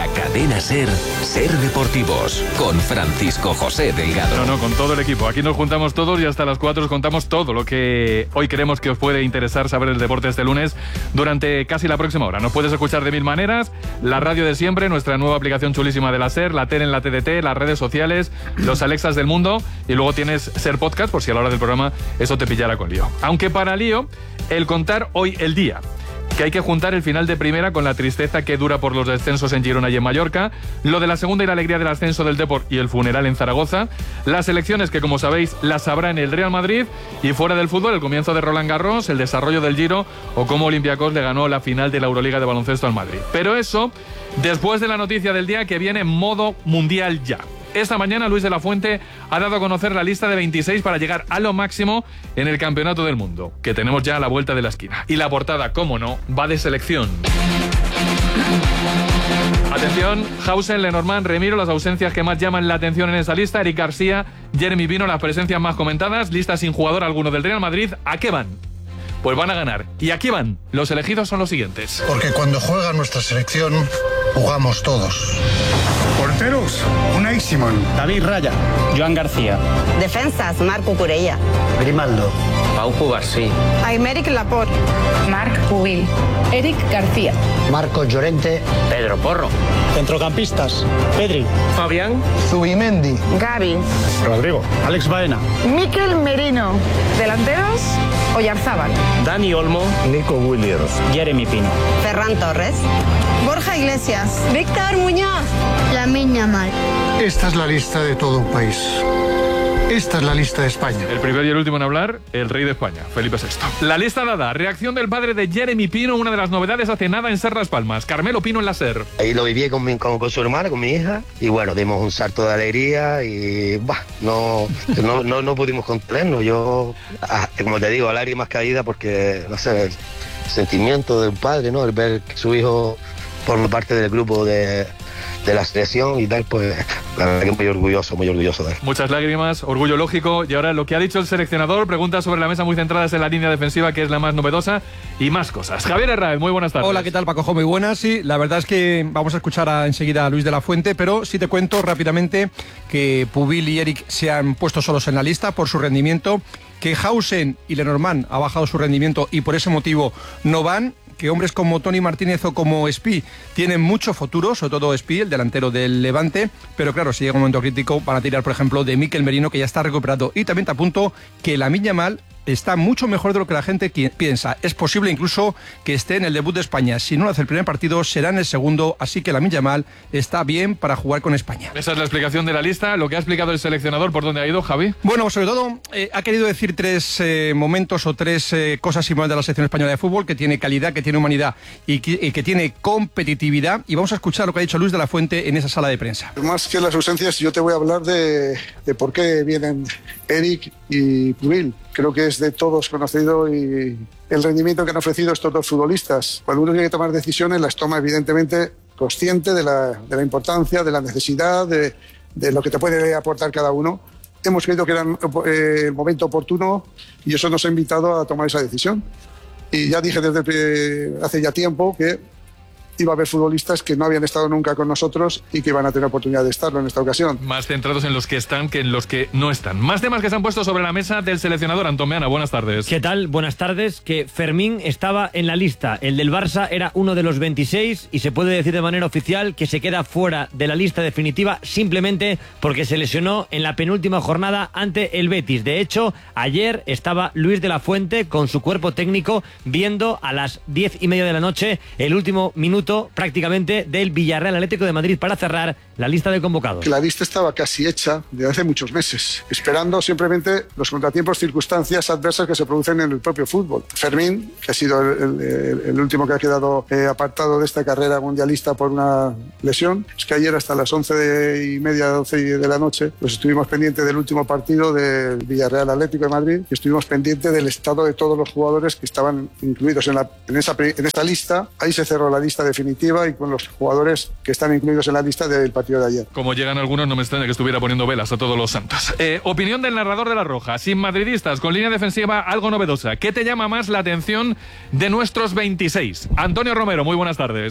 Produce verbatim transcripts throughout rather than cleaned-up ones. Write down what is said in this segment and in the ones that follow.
la cadena SER, SER Deportivos, con Francisco José Delgado. No, no, con todo el equipo. Aquí nos juntamos todos y hasta las cuatro os contamos todo lo que hoy creemos que os puede interesar saber el deporte este lunes durante casi la próxima hora. Nos puedes escuchar de mil maneras, la radio de siempre, nuestra nueva aplicación chulísima de la SER, la tele en la T D T, las redes sociales, los Alexas del mundo y luego tienes SER Podcast por si a la hora del programa eso te pillara con lío. Aunque para lío, el contar hoy el día. Que hay que juntar el final de primera con la tristeza que dura por los descensos en Girona y en Mallorca, lo de la segunda y la alegría del ascenso del Depor y el funeral en Zaragoza, las elecciones que, como sabéis, las habrá en el Real Madrid y fuera del fútbol, el comienzo de Roland Garros, el desarrollo del Giro o cómo Olympiacos le ganó la final de la Euroliga de baloncesto al Madrid. Pero eso, después de la noticia del día que viene en modo mundial ya. Esta mañana Luis de la Fuente ha dado a conocer la lista de veintiséis para llegar a lo máximo en el Campeonato del Mundo, que tenemos ya a la vuelta de la esquina. Y la portada, cómo no, va de selección. Atención, Hausen, Lenormand, Remiro, las ausencias que más llaman la atención en esa lista. Eric García, Jeremy Pino, las presencias más comentadas. Lista sin jugador alguno del Real Madrid. ¿A qué van? Pues van a ganar. ¿Y a qué van? Los elegidos son los siguientes. Porque cuando juega nuestra selección, jugamos todos. Porteros, Unai Simón, David Raya, Joan García. Defensas, Marco Curella, Grimaldo, Pau Cubarsí, Aymeric Laporte, Marc Pubil, Eric García, Marcos Llorente, Pedro Porro. Centrocampistas, Pedri, Fabián, Zubimendi, Gavi, Rodrigo, Alex Baena, Mikel Merino. Delanteros, Oyarzábal, Dani Olmo, Nico Williams, Jeremy Pino, Ferran Torres, Borja Iglesias, Víctor Muñoz, Lamine Yamal. Esta es la lista de todo un país. Esta es la lista de España. El primero y el último en hablar, el rey de España, Felipe sexto. La lista dada, reacción del padre de Jeremy Pino, una de las novedades hace nada en SER Las Palmas. Carmelo Pino en la SER. Ahí lo viví con, mi, con, con su hermana, con mi hija, y bueno, dimos un salto de alegría y bah, no, no, no, no pudimos contenernos. Yo, ah, como te digo, lágrimas caídas porque, no sé, el sentimiento de un padre, ¿no? El ver que su hijo forma parte del grupo de... de la selección y tal, pues la verdad que muy orgulloso, muy orgulloso de él. Muchas lágrimas, orgullo lógico. Y ahora lo que ha dicho el seleccionador, preguntas sobre la mesa muy centradas en la línea defensiva, que es la más novedosa, y más cosas. Javier Herráez, muy buenas tardes. Hola, ¿qué tal, Paco? Muy buenas. Sí, la verdad es que vamos a escuchar a, enseguida a Luis de la Fuente, pero sí te cuento rápidamente que Pubil y Eric se han puesto solos en la lista por su rendimiento, que Hausen y Lenormand ha bajado su rendimiento y por ese motivo no van, que hombres como Toni Martínez o como Espí tienen mucho futuro, sobre todo Espí, el delantero del Levante, pero claro, si llega un momento crítico van a tirar, por ejemplo, de Mikel Merino, que ya está recuperado. Y también te apunto que Lamine Yamal está mucho mejor de lo que la gente piensa. Es posible incluso que esté en el debut de España. Si no lo hace el primer partido, será en el segundo, así que Lamine Yamal está bien para jugar con España. Esa es la explicación de la lista. Lo que ha explicado el seleccionador, ¿por dónde ha ido, Javi? Bueno, sobre todo eh, ha querido decir tres eh, momentos o tres eh, cosas similares de la selección española de fútbol, que tiene calidad, que tiene humanidad y que, y que tiene competitividad. Y vamos a escuchar lo que ha dicho Luis de la Fuente en esa sala de prensa. Más que las ausencias, yo te voy a hablar de, de por qué vienen Eric y Pubil. Creo que es de todos conocido y el rendimiento que han ofrecido estos dos futbolistas. Cuando uno tiene que tomar decisiones, las toma evidentemente consciente de la, de la importancia, de la necesidad, de, de lo que te puede aportar cada uno. Hemos creído que era eh, el momento oportuno y eso nos ha invitado a tomar esa decisión. Y ya dije desde hace ya tiempo que iba a haber futbolistas que no habían estado nunca con nosotros y que iban a tener oportunidad de estarlo en esta ocasión. Más centrados en los que están que en los que no están. Más temas que se han puesto sobre la mesa del seleccionador. Antón Meana, buenas tardes. ¿Qué tal? Buenas tardes. Que Fermín estaba en la lista. El del Barça era uno de los veintiséis y se puede decir de manera oficial que se queda fuera de la lista definitiva simplemente porque se lesionó en la penúltima jornada ante el Betis. De hecho, ayer estaba Luis de la Fuente con su cuerpo técnico viendo a las diez y media de la noche el último minuto prácticamente del Villarreal Atlético de Madrid para cerrar la lista de convocados. La lista estaba casi hecha desde hace muchos meses, esperando simplemente los contratiempos, circunstancias adversas que se producen en el propio fútbol. Fermín, que ha sido el, el, el último que ha quedado eh, apartado de esta carrera mundialista por una lesión, es que ayer hasta las once y media, doce de la noche, pues estuvimos pendientes del último partido del Villarreal Atlético de Madrid y estuvimos pendientes del estado de todos los jugadores que estaban incluidos en, la, en, esa, en esa lista. Ahí se cerró la lista definitiva y con los jugadores que están incluidos en la lista del partido de ayer. Como llegan algunos, no me extraña que estuviera poniendo velas a todos los santos. Eh, opinión del narrador de La Roja, sin madridistas, con línea defensiva algo novedosa. ¿Qué te llama más la atención de nuestros veintiséis? Antonio Romero, muy buenas tardes.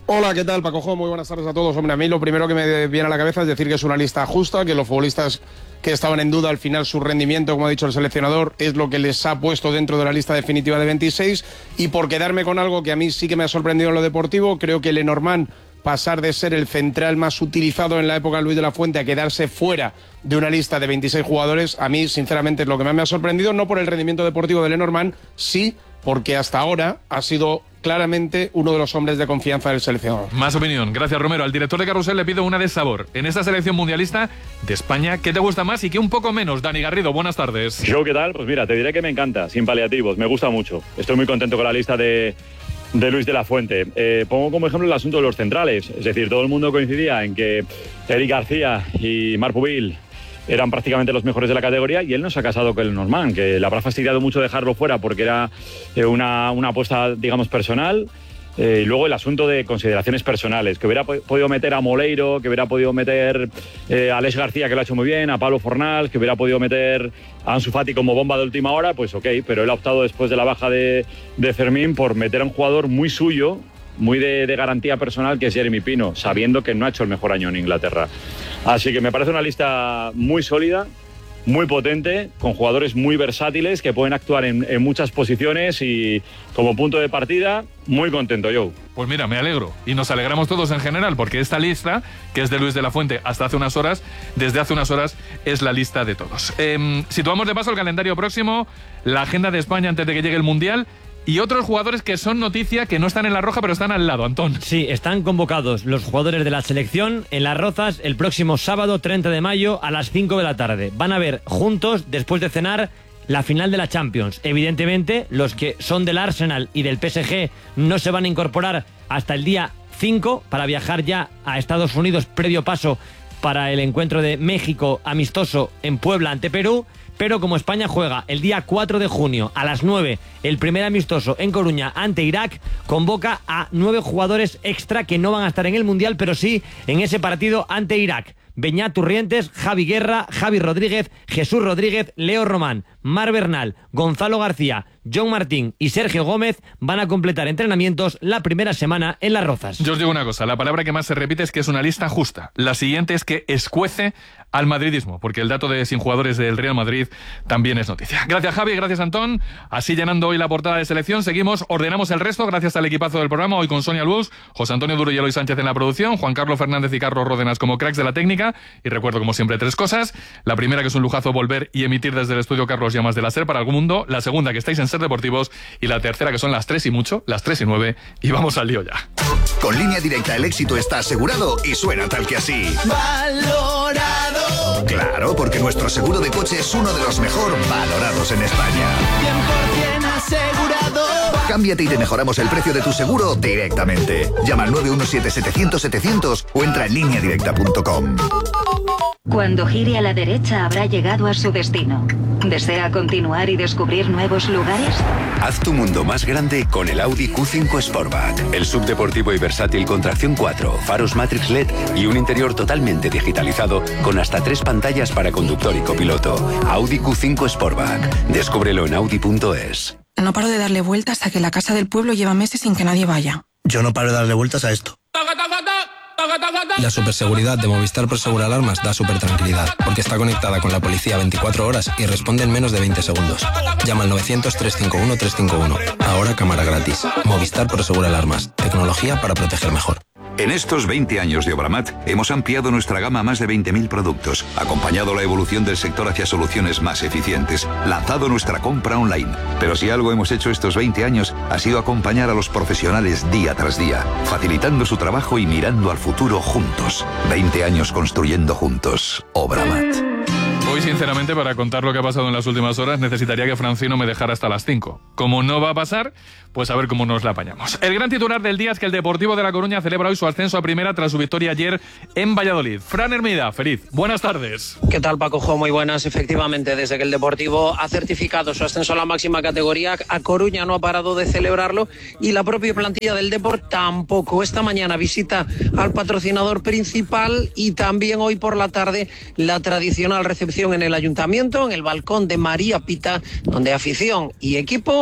Hola, ¿qué tal, Paco Jo? Muy buenas tardes a todos. Hombre, a mí lo primero que me viene a la cabeza es decir que es una lista justa, que los futbolistas que estaban en duda al final su rendimiento, como ha dicho el seleccionador, es lo que les ha puesto dentro de la lista definitiva de veintiséis. Y por quedarme con algo que a mí sí que me ha sorprendido en lo deportivo, creo que Lenormand pasar de ser el central más utilizado en la época de Luis de la Fuente a quedarse fuera de una lista de veintiséis jugadores, a mí sinceramente es lo que más me ha sorprendido, no por el rendimiento deportivo de Lenormand, sí porque hasta ahora ha sido claramente uno de los hombres de confianza del seleccionador. Más opinión. Gracias, Romero. Al director de Carrusel le pido una de sabor. En esta selección mundialista de España, ¿qué te gusta más y qué un poco menos? Dani Garrido, buenas tardes. Yo, ¿qué tal? Pues mira, te diré que me encanta, sin paliativos, me gusta mucho. Estoy muy contento con la lista de, de Luis de la Fuente. Eh, pongo como ejemplo el asunto de los centrales. Es decir, todo el mundo coincidía en que Eric García y Marc Pubil eran prácticamente los mejores de la categoría y él no se ha casado con el Lenormand, que le habrá fastidiado mucho dejarlo fuera porque era eh, una, una apuesta, digamos, personal. Eh, y luego el asunto de consideraciones personales, que hubiera po podido meter a Moleiro, que hubiera podido meter eh, a Alex García, que lo ha hecho muy bien, a Pablo Fornals, que hubiera podido meter a Ansu Fati como bomba de última hora, pues ok, pero él ha optado después de la baja de, de Fermín por meter a un jugador muy suyo, muy de, de garantía personal, que es Jeremy Pino, sabiendo que no ha hecho el mejor año en Inglaterra. Así que me parece una lista muy sólida, muy potente, con jugadores muy versátiles que pueden actuar en, en muchas posiciones y como punto de partida, muy contento, Joe. Pues mira, me alegro y nos alegramos todos en general porque esta lista, que es de Luis de la Fuente hasta hace unas horas, desde hace unas horas es la lista de todos. Eh, situamos de paso el calendario próximo, la agenda de España antes de que llegue el Mundial. Y otros jugadores que son noticia, que no están en la roja, pero están al lado, Antón. Sí, están convocados los jugadores de la selección en Las Rozas el próximo sábado treinta de mayo a las cinco de la tarde. Van a ver juntos, después de cenar, la final de la Champions. Evidentemente, los que son del Arsenal y del P S G no se van a incorporar hasta el día cinco para viajar ya a Estados Unidos, previo paso para el encuentro de México amistoso en Puebla ante Perú. Pero como España juega el día cuatro de junio a las nueve, el primer amistoso en Coruña ante Irak, convoca a nueve jugadores extra que no van a estar en el Mundial, pero sí en ese partido ante Irak. Beñat Turrientes, Javi Guerra, Javi Rodríguez, Jesús Rodríguez, Leo Román, Mar Bernal, Gonzalo García, John Martín y Sergio Gómez van a completar entrenamientos la primera semana en Las Rozas. Yo os digo una cosa, la palabra que más se repite es que es una lista justa. La siguiente es que escuece al madridismo, porque el dato de sin jugadores del Real Madrid también es noticia. Gracias, Javi, gracias, Antón. Así llenando hoy la portada de selección, seguimos, ordenamos el resto gracias al equipazo del programa, hoy con Sonia Luz, José Antonio Duro y Eloy Sánchez en la producción, Juan Carlos Fernández y Carlos Ródenas como cracks de la técnica. Y recuerdo, como siempre, tres cosas. La primera, que es un lujazo volver y emitir desde el estudio Carlos Llamas de la SER para algún mundo. La segunda, que estáis en Ser Deportivos. Y la tercera, que son las tres y mucho, las tres y nueve. Y vamos al lío ya. Con Línea Directa el éxito está asegurado y suena tal que así. ¡Valorado! Claro, porque nuestro seguro de coche es uno de los mejor valorados en España. cien por ciento asegurado. Cámbiate y te mejoramos el precio de tu seguro directamente. Llama al nueve uno siete, setecientos, setecientos o entra en línea directa punto com. Cuando gire a la derecha habrá llegado a su destino. ¿Desea continuar y descubrir nuevos lugares? Haz tu mundo más grande con el Audi Q cinco Sportback. El subdeportivo y versátil con tracción cuatro, faros Matrix L E D y un interior totalmente digitalizado con hasta tres pantallas para conductor y copiloto. Audi Q cinco Sportback. Descúbrelo en audi punto es. No paro de darle vueltas a que la casa del pueblo lleva meses sin que nadie vaya. Yo no paro de darle vueltas a esto. La superseguridad de Movistar Prosegur Alarmas da super tranquilidad, porque está conectada con la policía veinticuatro horas y responde en menos de veinte segundos. Llama al novecientos, trescientos cincuenta y uno, trescientos cincuenta y uno. Ahora cámara gratis. Movistar Prosegur Alarmas. Tecnología para proteger mejor. En estos veinte años de Obramat hemos ampliado nuestra gama a más de veinte mil productos, acompañado la evolución del sector hacia soluciones más eficientes, lanzado nuestra compra online. Pero si algo hemos hecho estos veinte años ha sido acompañar a los profesionales día tras día, facilitando su trabajo y mirando al futuro juntos. veinte años construyendo juntos. Obramat. Hoy, sinceramente, para contar lo que ha pasado en las últimas horas, necesitaría que Francino me dejara hasta las cinco. Como no va a pasar, pues a ver cómo nos la apañamos. El gran titular del día es que el Deportivo de La Coruña celebra hoy su ascenso a primera tras su victoria ayer en Valladolid. Fran Hermida, feliz. Buenas tardes. ¿Qué tal, Paco Jo? Muy buenas. Efectivamente, desde que el Deportivo ha certificado su ascenso a la máxima categoría, a Coruña no ha parado de celebrarlo y la propia plantilla del Deport tampoco. Esta mañana visita al patrocinador principal y también hoy por la tarde la tradicional recepción en el Ayuntamiento, en el balcón de María Pita, donde afición y equipo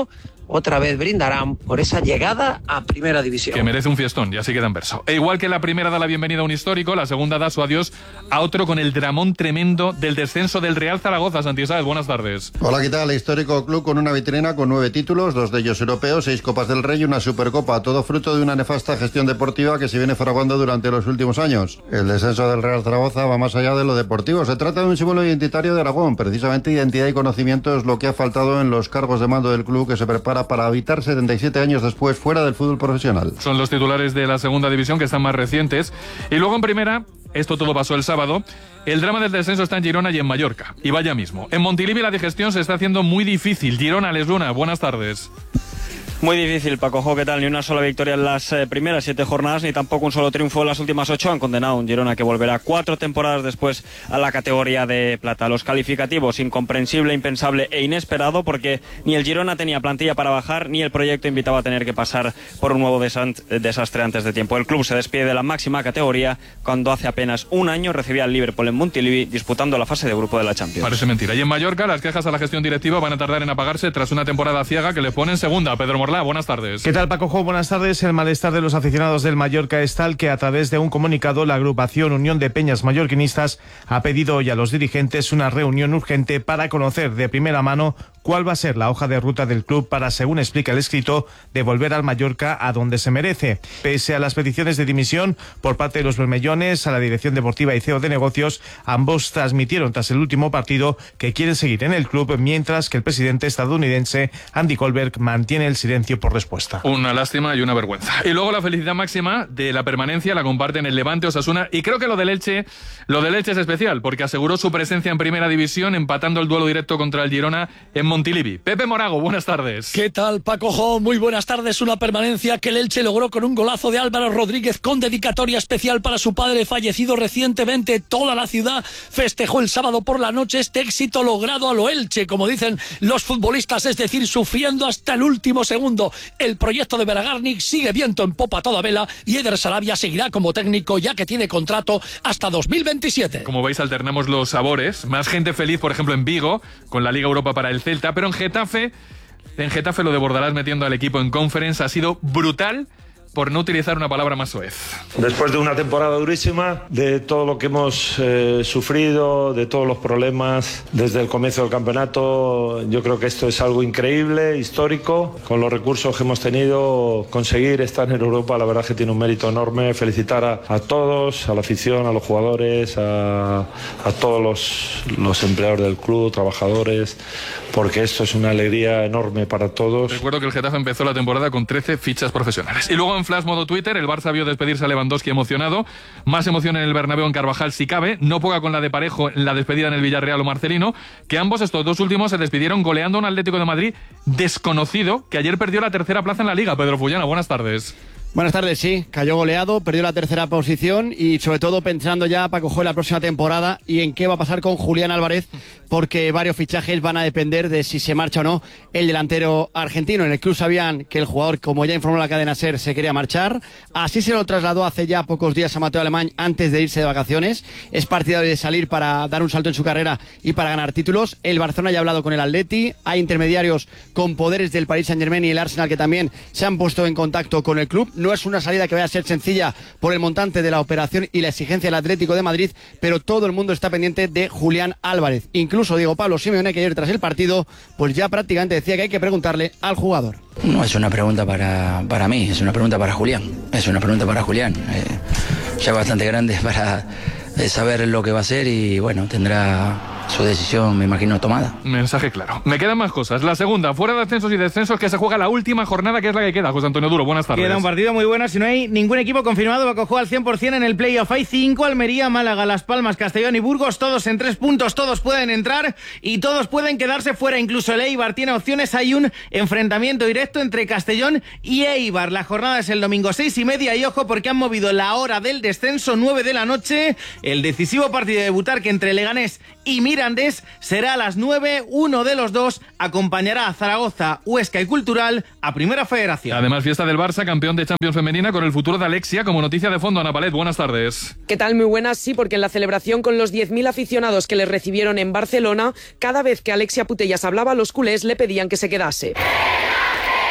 otra vez brindarán por esa llegada a Primera División. Que merece un fiestón, y así queda en verso. E igual que la primera da la bienvenida a un histórico, la segunda da su adiós a otro con el dramón tremendo del descenso del Real Zaragoza. Santi Sáez, buenas tardes. Hola, ¿qué tal? Histórico club con una vitrina con nueve títulos, dos de ellos europeos, seis Copas del Rey y una Supercopa, todo fruto de una nefasta gestión deportiva que se viene fraguando durante los últimos años. El descenso del Real Zaragoza va más allá de lo deportivo. Se trata de un símbolo identitario de Aragón. Precisamente identidad y conocimiento es lo que ha faltado en los cargos de mando del club, que se prepara para habitar setenta y siete años después fuera del fútbol profesional. Son los titulares de la segunda división, que están más recientes. Y luego en primera, esto todo pasó el sábado, el drama del descenso está en Girona y en Mallorca. Y vaya mismo. En Montilivi la digestión se está haciendo muy difícil. Girona, Les Luna, buenas tardes. Muy difícil, Paco Jo, ¿qué tal? Ni una sola victoria en las eh, primeras siete jornadas, ni tampoco un solo triunfo en las últimas ocho. Han condenado a un Girona que volverá cuatro temporadas después a la categoría de plata. Los calificativos, incomprensible, impensable e inesperado, porque ni el Girona tenía plantilla para bajar, ni el proyecto invitaba a tener que pasar por un nuevo desastre antes de tiempo. El club se despide de la máxima categoría cuando hace apenas un año recibía al Liverpool en Montilivi disputando la fase de grupo de la Champions. Parece mentira. Y en Mallorca las quejas a la gestión directiva van a tardar en apagarse tras una temporada ciega que le pone en segunda. Pedro Morlá, buenas tardes. ¿Qué tal, Paco Jo? Buenas tardes. El malestar de los aficionados del Mallorca es tal que a través de un comunicado la agrupación Unión de Peñas Mallorquinistas ha pedido hoy a los dirigentes una reunión urgente para conocer de primera mano cuál va a ser la hoja de ruta del club para, según explica el escrito, devolver al Mallorca a donde se merece. Pese a las peticiones de dimisión por parte de los bermellones a la dirección deportiva y C E O de negocios, ambos transmitieron tras el último partido que quieren seguir en el club, mientras que el presidente estadounidense Andy Goldberg mantiene el silencio por respuesta. Una lástima y una vergüenza. Y luego la felicidad máxima de la permanencia la comparten el Levante, Osasuna, y creo que lo del Elche, lo del Elche es especial, porque aseguró su presencia en primera división empatando el duelo directo contra el Girona en Montilivi. Pepe Morago, buenas tardes. ¿Qué tal, Paco Jo? Muy buenas tardes. Una permanencia que el Elche logró con un golazo de Álvaro Rodríguez con dedicatoria especial para su padre fallecido recientemente. Toda la ciudad festejó el sábado por la noche este éxito logrado a lo Elche, como dicen los futbolistas, es decir, sufriendo hasta el último segundo. El proyecto de Beragarnik sigue viento en popa a toda vela y Eder Sarabia seguirá como técnico, ya que tiene contrato hasta dos mil veintisiete. Como veis, alternamos los sabores. Más gente feliz, por ejemplo, en Vigo, con la Liga Europa para el Celta, pero en Getafe, en Getafe lo de Bordalás metiendo al equipo en Conference ha sido brutal, por no utilizar una palabra más soez. Después de una temporada durísima, de todo lo que hemos eh, sufrido, de todos los problemas desde el comienzo del campeonato, yo creo que esto es algo increíble, histórico. Con los recursos que hemos tenido, conseguir estar en Europa, la verdad que tiene un mérito enorme. Felicitar a, a todos, a la afición, a los jugadores, a, a todos los, los empleados del club, trabajadores, porque esto es una alegría enorme para todos. Recuerdo que el Getafe empezó la temporada con trece fichas profesionales. Y luego en Flash modo Twitter, el Barça vio despedirse a Lewandowski emocionado. Más emoción en el Bernabéu en Carvajal si cabe. No poca con la de Parejo en la despedida en el Villarreal o Marcelino, que ambos estos dos últimos se despidieron goleando a un Atlético de Madrid desconocido que ayer perdió la tercera plaza en la Liga. Pedro Fullana, buenas tardes. Buenas tardes, sí, cayó goleado, perdió la tercera posición y sobre todo pensando ya para coger la próxima temporada y en qué va a pasar con Julián Álvarez, porque varios fichajes van a depender de si se marcha o no el delantero argentino. En el club sabían que el jugador, como ya informó la cadena SER, se quería marchar, así se lo trasladó hace ya pocos días a Mateo Alemán antes de irse de vacaciones. Es partidario de salir para dar un salto en su carrera y para ganar títulos. El Barcelona ya ha hablado con el Atleti, hay intermediarios con poderes del Paris Saint-Germain y el Arsenal que también se han puesto en contacto con el club. No es una salida que vaya a ser sencilla por el montante de la operación y la exigencia del Atlético de Madrid, pero todo el mundo está pendiente de Julián Álvarez. Incluso Diego Pablo Simeone, que ayer tras el partido, pues ya prácticamente decía que hay que preguntarle al jugador. No es una pregunta para, para mí, es una pregunta para Julián. Es una pregunta para Julián. Eh, ya bastante grande para eh, saber lo que va a hacer y bueno, tendrá su decisión, me imagino, tomada. Mensaje claro. Me quedan más cosas. La segunda, fuera de ascensos y descensos, que se juega la última jornada, que es la que queda. José Antonio Duro, buenas tardes. Queda un partido muy bueno. Si no hay ningún equipo confirmado, va a coger al cien por ciento en el playoff. Hay cinco: Almería, Málaga, Las Palmas, Castellón y Burgos, todos en tres puntos. Todos pueden entrar y todos pueden quedarse fuera. Incluso el Eibar tiene opciones. Hay un enfrentamiento directo entre Castellón y Eibar. La jornada es el domingo seis y media y ojo porque han movido la hora del descenso, nueve de la noche. El decisivo partido de debutar, que entre Leganés y Mirandés será a las nueve. Uno de los dos acompañará a Zaragoza, Huesca y Cultural a Primera Federación. Además, fiesta del Barça, campeón de Champions femenina, con el futuro de Alexia como noticia de fondo. Ana Palet, buenas tardes. ¿Qué tal? Muy buenas, sí, porque en la celebración con los diez mil aficionados que le recibieron en Barcelona, cada vez que Alexia Putellas hablaba, los culés le pedían que se quedase.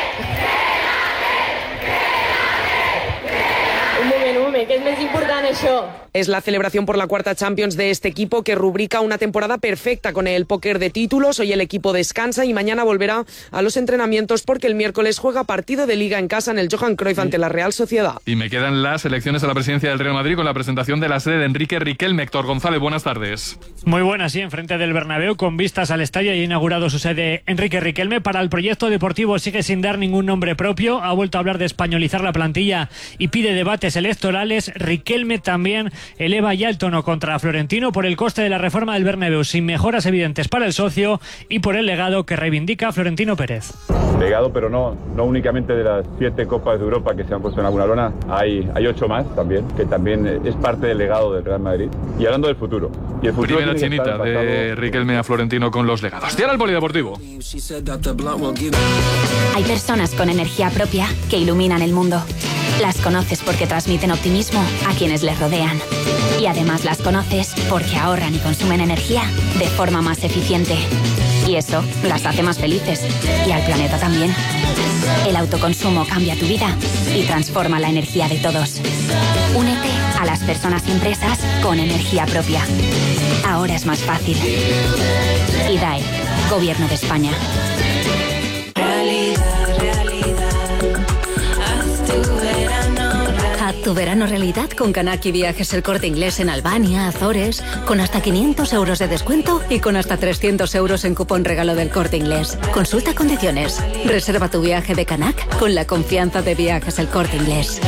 més important això. Es la celebración por la cuarta Champions de este equipo que rubrica una temporada perfecta con el póker de títulos. Hoy el equipo descansa y mañana volverá a los entrenamientos porque el miércoles juega partido de Liga en casa en el Johan Cruyff ante la Real Sociedad. Y me quedan las elecciones a la presidencia del Real Madrid con la presentación de la sede de Enrique Riquelme. Héctor González, buenas tardes. Muy buenas, sí, enfrente del Bernabéu con vistas al estadio y ha inaugurado su sede Enrique Riquelme. Para el proyecto deportivo sigue sin dar ningún nombre propio, ha vuelto a hablar de españolizar la plantilla y pide debates electorales. Riquelme también eleva ya el tono contra Florentino por el coste de la reforma del Bernabéu, sin mejoras evidentes para el socio y por el legado que reivindica Florentino Pérez. Legado, pero no, no únicamente de las siete Copas de Europa que se han puesto en alguna lona, hay, hay ocho más también, que también es parte del legado del Real Madrid. Y hablando del futuro. Y el futuro Primera chinita de Riquelme a Florentino con los legados. Tira al polideportivo. Hay personas con energía propia que iluminan el mundo. Las conoces porque transmiten optimismo a quienes les rodean. Y además las conoces porque ahorran y consumen energía de forma más eficiente. Y eso las hace más felices. Y al planeta también. El autoconsumo cambia tu vida y transforma la energía de todos. Únete a las personas y empresas con energía propia. Ahora es más fácil. I D A E, Gobierno de España. Haz tu verano realidad con Canaki Viajes El Corte Inglés en Albania, Azores, con hasta quinientos euros de descuento y con hasta trescientos euros en cupón regalo del Corte Inglés. Consulta condiciones. Reserva tu viaje de Canac con la confianza de Viajes El Corte Inglés.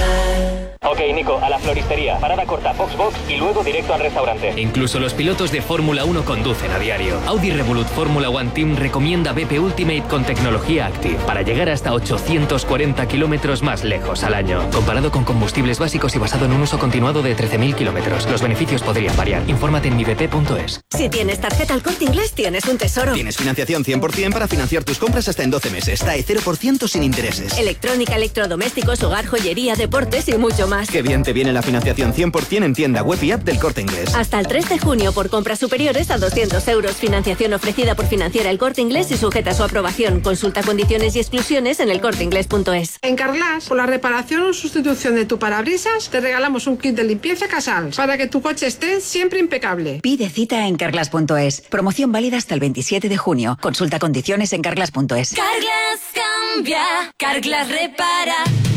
Ok, Nico, a la floristería, parada corta, box box y luego directo al restaurante. Incluso los pilotos de Fórmula uno conducen a diario. Audi Revolut Fórmula One Team recomienda B P Ultimate con tecnología Active para llegar hasta ochocientos cuarenta kilómetros más lejos al año. Comparado con combustibles básicos y basado en un uso continuado de trece mil kilómetros. Los beneficios podrían variar. Infórmate en mi b p punto es. Si tienes tarjeta El Corte Inglés, tienes un tesoro. Tienes financiación cien por ciento para financiar tus compras hasta en doce meses. T A E cero por ciento sin intereses. Electrónica, electrodomésticos, hogar, joyería, deportes y mucho más. Qué bien te viene la financiación cien por ciento en tienda web y app del Corte Inglés. Hasta el tres de junio por compras superiores a doscientos euros. Financiación ofrecida por Financiera El Corte Inglés y sujeta a su aprobación. Consulta condiciones y exclusiones en elcorteinglés punto es. En Carglass, por la reparación o sustitución de tu parabrisas, te regalamos un kit de limpieza Casals para que tu coche esté siempre impecable. Pide cita en carglass punto es. Promoción válida hasta el veintisiete de junio. Consulta condiciones en carglass punto es. Carglass cambia, Carglass repara.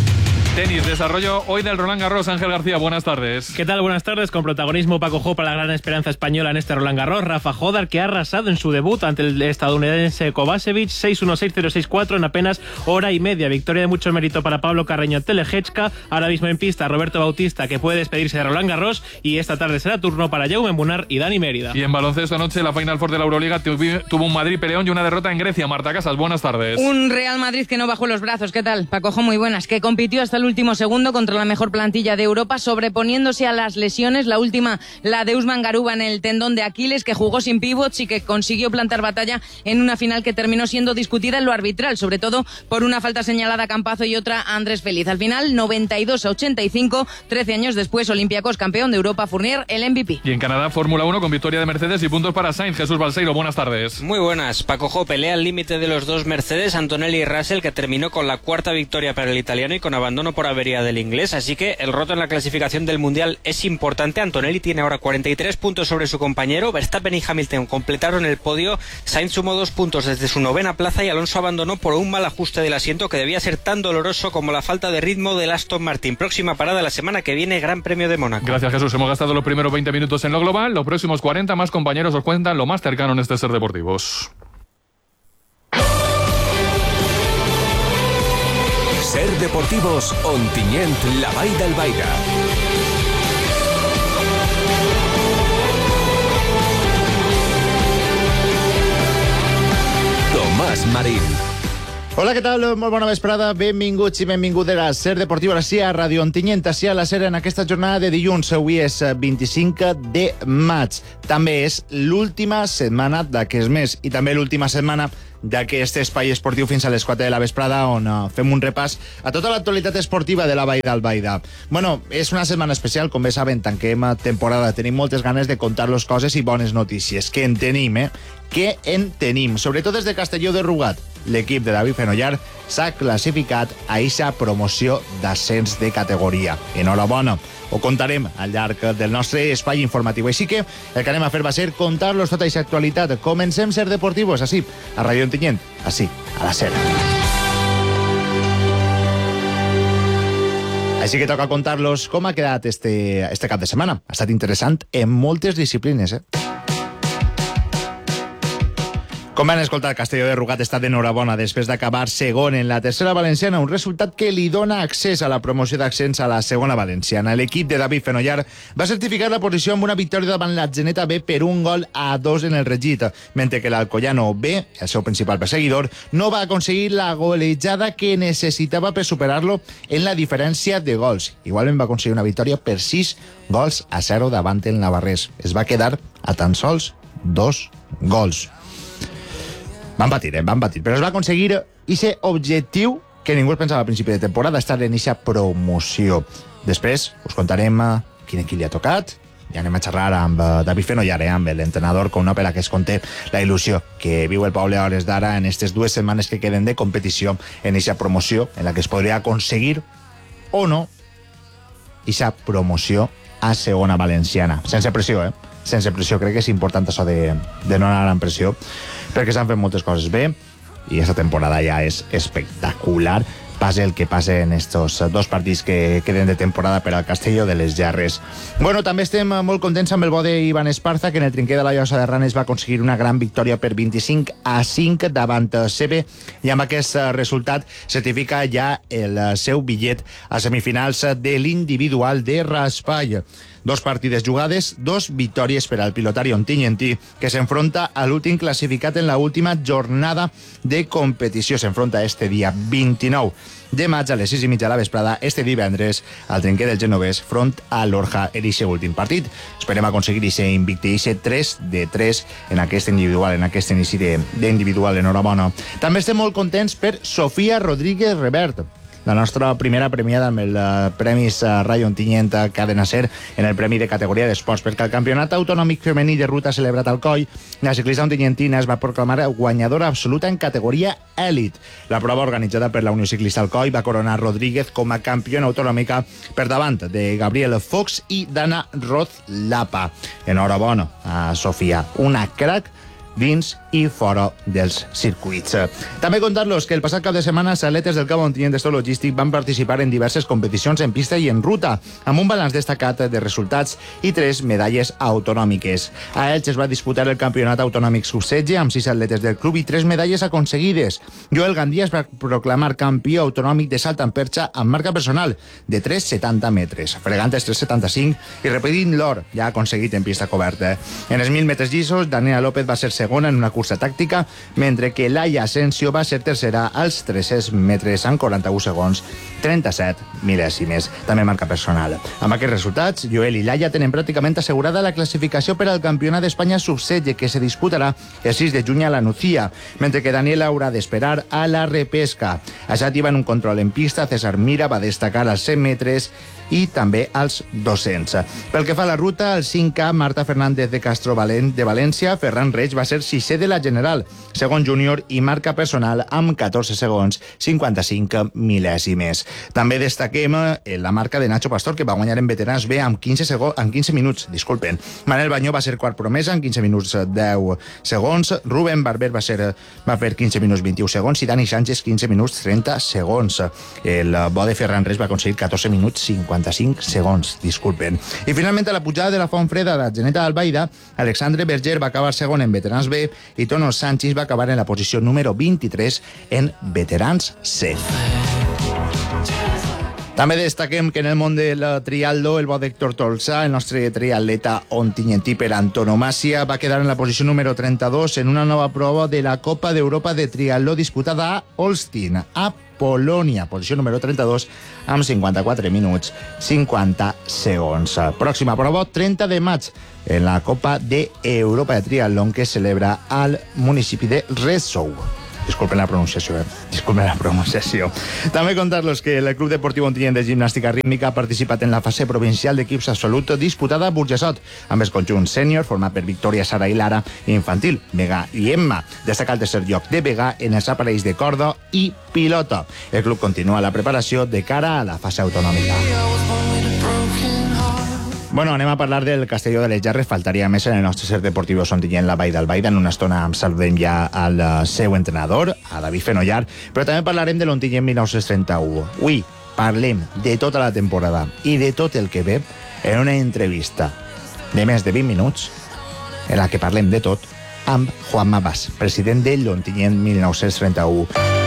Tenis, desarrollo hoy del Roland Garros. Ángel García, buenas tardes. ¿Qué tal? Buenas tardes. Con protagonismo Paco Jo para la gran esperanza española en este Roland Garros. Rafa Jodar, que ha arrasado en su debut ante el estadounidense Kovacevic, seis uno seis cero seis cuatro en apenas hora y media. Victoria de mucho mérito para Pablo Carreño Telejechka. Ahora mismo en pista Roberto Bautista, que puede despedirse de Roland Garros. Y esta tarde será turno para Jaume Munar y Dani Mérida. Y en baloncesto anoche la Final Four de la Euroliga tuvo un Madrid-Peleón y una derrota en Grecia. Marta Casas, buenas tardes. Un Real Madrid que no bajó los brazos. ¿Qué tal? Paco Jo, muy buenas. Que compitió hasta el último segundo con contra la mejor plantilla de Europa, sobreponiéndose a las lesiones. La última, la de Usman Garuba en el tendón de Aquiles, que jugó sin pivots y que consiguió plantar batalla en una final que terminó siendo discutida en lo arbitral, sobre todo por una falta señalada a Campazo y otra a Andrés Feliz. Al final, noventa y dos a ochenta y cinco, trece años después, Olympiacos campeón de Europa, Fournier el M V P. Y en Canadá, Fórmula uno con victoria de Mercedes y puntos para Sainz. Jesús Balseiro, buenas tardes. Muy buenas. Paco Jo, pelea al límite de los dos Mercedes, Antonelli y Russell, que terminó con la cuarta victoria para el italiano y con abandono por avería del inglés, así que el roto en la clasificación del Mundial es importante. Antonelli tiene ahora cuarenta y tres puntos sobre su compañero. Verstappen y Hamilton completaron el podio. Sainz sumó dos puntos desde su novena plaza y Alonso abandonó por un mal ajuste del asiento que debía ser tan doloroso como la falta de ritmo del Aston Martin. Próxima parada la semana que viene, Gran Premio de Mónaco. Gracias, Jesús. Hemos gastado los primeros veinte minutos en lo global. Los próximos cuarenta más compañeros os cuentan lo más cercano en este Ser Deportivos. Ser Deportivos, Ontinyent, La Vall d'Albaida. Tomàs Marín. Hola, què tal? Molt bona vesprada. Benvinguts i benvingudes a Ser Deportiu, així a Ràdio Ontinyent, així a la Ser en aquesta jornada de dilluns. Avui és vint-i-cinc de maig. També és l'última setmana d'aquest mes i també l'última setmana d'aquest espai esportiu fins a les quatre de la vesprada, on uh, fem un repàs a tota l'actualitat esportiva de la Vall d'Albaida. Bueno, és una setmana especial, com bé saben, tanquem temporada, tenim moltes ganes de contar-los coses i bones notícies, que en tenim, eh? Que en tenim, sobretot des de Castelló de Rugat. l'equip de David Fenollar s'ha classificat a eixa promoció d'ascens de categoria. Enhorabona. Ho contarem al llarg del nostre espai informatiu. Així que el que anem a fer va ser contar-los tota aquesta actualitat. Comencem Ser Deportivos, així, a Ràdio Ontinyent, així, a la Ser. Així que toca contar-los com ha quedat este, este cap de setmana. Ha estat interessant en moltes disciplines, eh? Com van escoltar, Castelló de Rugat està d'enhorabona després d'acabar segon en la tercera valenciana, un resultat que li dona accés a la promoció d'accés a la segona valenciana. L'equip de David Fenollar va certificar la posició amb una victòria davant l'Atzeneta B per un gol a dos en el regit, mentre que l'Alcoyano B, el seu principal perseguidor, no va aconseguir la golejada que necessitava per superar-lo en la diferència de gols. Igualment va aconseguir una victòria per sis gols a zero davant el Navarrés. Es va quedar a tan sols dos gols. Van patir, eh? Van patir, però es va aconseguir aquest objectiu que ningú es pensava al principi de temporada, estar en aquesta promoció. Després us contarem quin equip li ha tocat i anem a xerrar amb David Fenollar, eh? Amb l'entrenador, com no, per a que es conté la il·lusió que viu el Poble a hores d'ara en aquestes dues setmanes que queden de competició en aquesta promoció, en la que es podria aconseguir o no aquesta promoció a segona valenciana. Sense pressió, eh? Sense pressió. Crec que és important això de, de no anar amb pressió, perquè s'han fet moltes coses bé i aquesta temporada ja és espectacular. Pase el que pase en estos dos partits que queden de temporada per al Castelló de les Gerres. Bueno, també estem molt contents amb el bo d'Ivan Esparza, que en el trinquer de la Llosa de Ranes va aconseguir una gran victòria per vint-i-cinc a cinc davant C B, i amb aquest resultat certifica ja el seu bitllet a semifinals de l'individual de raspall. Dos partides jugades, dos victòries per al pilotari ontinyentí, que s'enfronta a l'últim classificat en l'última jornada de competició. S'enfronta este dia vint-i-nou de maig a les sis i mitja de la vesprada, este divendres, al trinquer del Genovès, front a l'Orja en aquest últim partit. Esperem aconseguir aquest invicte, aquest tres de tres en aquest individual, en aquest inici d'individual. Enhorabona. També estem molt contents per Sofia Rodríguez Revert, la nostra primera premiada amb el uh, Premis uh, Ràdio Ontinyent Cadena Ser en el Premi de categoria d'esports, perquè el Campionat Autonòmic Femení de Ruta celebrat al Coll, la ciclista ontinyentina es va proclamar guanyadora absoluta en categoria èlit. La prova organitzada per la Unió Ciclista Alcoi va coronar Rodríguez com a campiona autonòmica per davant de Gabriel Fox i d'Anna Roth-Lapa. Enhorabona a Sofia, una crack dins i fora dels circuits. També contar-los que el passat cap de setmana els atletes del Camp Ontinyent d'Esto Logístic van participar en diverses competicions en pista i en ruta, amb un balanç destacat de resultats i tres medalles autonòmiques. A Elx es va disputar el Campionat Autonòmic sub setze amb sis atletes del club i tres medalles aconseguides. Joel Gandia es va proclamar campió autonòmic de salt en perxa amb marca personal de tres coma setanta metres, fregant els tres coma setanta-cinc i repetint l'or ja aconseguit en pista coberta. En els mil metres llisos, Daniela López va ser segona en una cursa tàctica, mentre que Laia Asensio va ser tercera als tres-cents metres amb quaranta-u segons, trenta-set mil·lèsimes, també marca personal. Amb aquests resultats, Joel i Laia tenen pràcticament assegurada la classificació per al Campionat d'Espanya sub setze, que se disputarà el sis de juny a la Nucía, mentre que Daniela haurà d'esperar a la repesca. A Xàtiva, en un control en pista, César Mira va destacar als cent metres i també als dos-cents. Pel que fa a la ruta, al cinc K, Marta Fernández de Castro Valent de València, Ferran Reig va ser sisè de la general, segon júnior i marca personal amb catorze segons, cinquanta-cinc mil·lèsimes. També destaquem la marca de Nacho Pastor, que va guanyar en veterans B amb quinze, segons, amb quinze minuts. Disculpen. Manel Banyó va ser quart promesa amb quinze minuts deu segons, Rubén Barber va, ser, va fer quinze minuts vint-i-u segons i Dani Sánchez quinze minuts trenta segons. El bo de Ferran Reig va aconseguir catorze minuts cinquanta-cinc segons, disculpen. I finalment a la pujada de la Font Freda de Geneta d'Albaida, Alexandre Berger va acabar segon en veterans B i Tono Sánchez va acabar en la posició número vint-i-tres en veterans C. També destaquem que en el món del triatlo, el bo d'Héctor Tolsà, el nostre triatleta ontinyentí per antonomàsia, va quedar en la posició número trenta-dos en una nova prova de la Copa d'Europa de Triatló disputada a Olsztyn, a Polònia, posició número trenta-dos, amb cinquanta-quatre minuts, cinquanta segons. Pròxima prova, trenta de maig, en la Copa d'Europa de Triatlón, que es celebra al municipi de Rzeszów. Disculpen la pronunciació, eh? Disculpen la pronunciació. També contar-los que el Club Deportiu Ontinyent de Gimnàstica Rítmica ha participat en la fase provincial d'equips absolut disputada a Burjassot, amb el conjunt sènior format per Victòria, Sara i Lara, i infantil, Vega i Emma. Destaca el tercer lloc de Vega en els aparells de corda i pilota. El club continua la preparació de cara a la fase autonòmica. Bueno, anem a parlar del Castelló de les Jarres. Faltaria més en el nostre Ser Deportiu Ontinyent la Vall d'Albaida. En una estona saludem ja al seu entrenador, a David Fenollar, però també parlarem de l'Ontinyent mil nou-cents trenta-u. Avui parlem de tota la temporada i de tot el que ve en una entrevista de més de vint minuts en la que parlem de tot amb Juanma Bas, president de l'Ontinyent mil nou-cents trenta-u.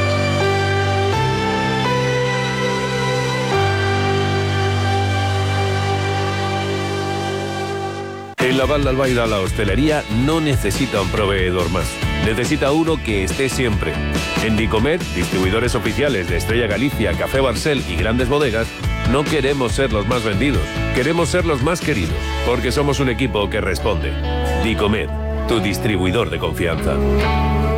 En la Val d'Albaida la hostelería no necesita un proveedor más. Necesita uno que esté siempre. En Dicomer, distribuidores oficiales de Estrella Galicia, Café Barcel y grandes bodegas, no queremos ser los más vendidos. Queremos ser los más queridos, porque somos un equipo que responde. Dicomer, tu distribuidor de confianza.